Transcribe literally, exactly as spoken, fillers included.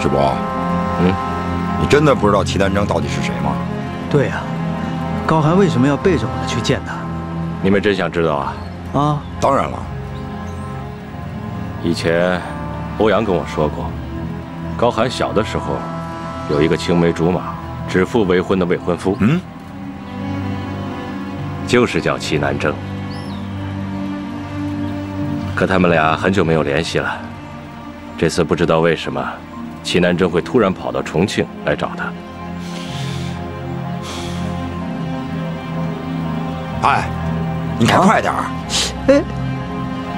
志博，嗯，你真的不知道齐南征到底是谁吗？ 对呀、啊，高寒为什么要背着我去见他？ 你们真想知道啊？ 啊， 当然了。 以前欧阳跟我说过，高寒小的时候有一个青梅竹马、指腹为婚的未婚夫， 嗯， 就是叫齐南征。可他们俩很久没有联系了。这次不知道为什么，齐南征会突然跑到重庆来找他。 哎，你开快点儿！ 哎。